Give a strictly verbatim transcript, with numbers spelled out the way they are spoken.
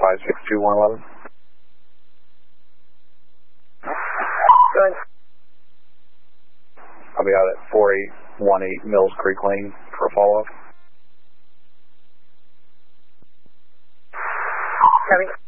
five six two one eleven. Good. I'll be out at four eight one eight Mills Creek Lane for a follow-up. Copy.